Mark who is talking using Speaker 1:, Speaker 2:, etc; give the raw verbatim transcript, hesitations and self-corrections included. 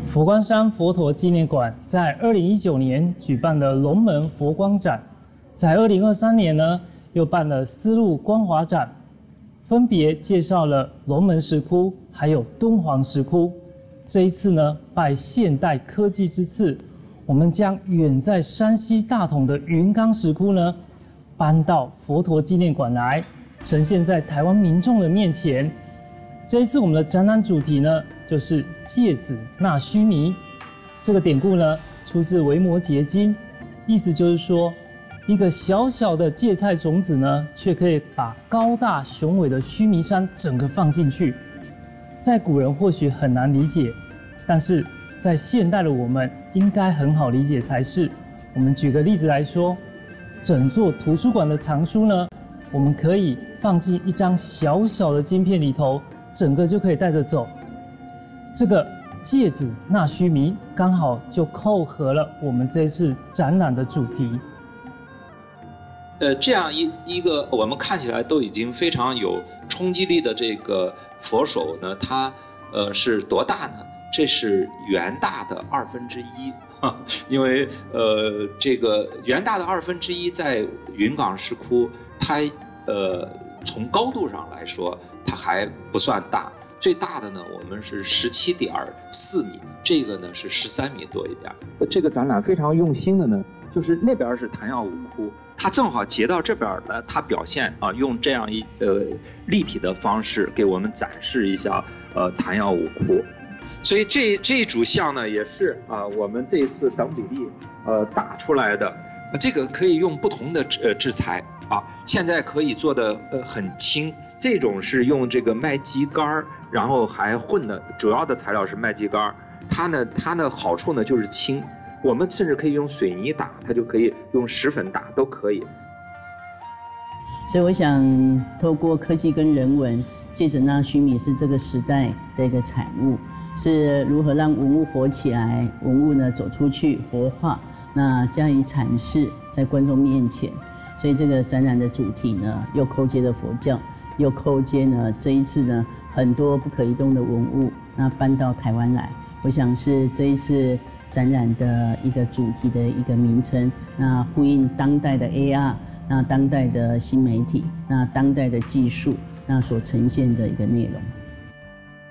Speaker 1: 佛光山佛陀纪念馆在二零一九年举办了龙门佛光展，在二零二三年呢又办了丝路光华展，分别介绍了龙门石窟还有敦煌石窟。这一次呢，拜现代科技之赐，我们将远在山西大同的云冈石窟呢搬到佛陀纪念馆来，呈现在台湾民众的面前。这一次我们的展览主题呢，就是芥子纳须弥。这个典故呢，出自《维摩诘经》，意思就是说，一个小小的芥菜种子呢，却可以把高大雄伟的须弥山整个放进去。在古人或许很难理解，但是在现代的我们应该很好理解才是。我们举个例子来说，整座图书馆的藏书呢，我们可以放进一张小小的晶片里头，整个就可以带着走。这个芥子纳须弥刚好就扣合了我们这一次展览的主题。
Speaker 2: 呃，这样一一个我们看起来都已经非常有冲击力的这个佛手呢，它呃是多大呢？这是元大的二分之一，因为呃这个元大的二分之一在云冈石窟，它呃从高度上来说它还不算大，最大的呢我们是十七点四米，这个呢是十三米多一点。这个展览非常用心的呢，就是那边是昙曜五窟。它正好截到这边呢，它表现啊，用这样一呃立体的方式给我们展示一下呃昙曜五窟，所以这这一组像呢也是啊我们这一次等比例呃打出来的，这个可以用不同的呃制材啊，现在可以做的呃很轻，这种是用这个麦秸秆，然后还混的主要的材料是麦秸秆，它呢它的好处呢就是轻。我们甚至可以用水泥打，它就可以用石粉打，都可以。
Speaker 3: 所以我想透过科技跟人文，芥子纳须弥是这个时代的一个产物，是如何让文物活起来，文物呢走出去活化，那加以阐释在观众面前。所以这个展览的主题呢，又扣接了佛教，又扣接呢这一次呢很多不可移动的文物，那搬到台湾来，我想是这一次展览的一个主题的一个名称，那呼应当代的 A R， 那当代的新媒体，那当代的技术，那所呈现的一个内容。